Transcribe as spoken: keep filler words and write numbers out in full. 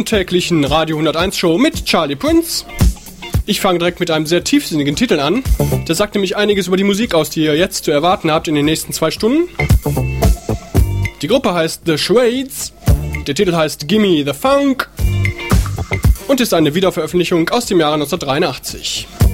täglichen Radio hunderteins Show mit Charlie Prince. Ich fange direkt mit einem sehr tiefsinnigen Titel an. Der sagt nämlich einiges über die Musik aus, die ihr jetzt zu erwarten habt in den nächsten zwei Stunden. Die Gruppe heißt The Shades, der Titel heißt Gimme the Funk und ist eine Wiederveröffentlichung aus dem Jahre neunzehnhundertdreiundachtzig.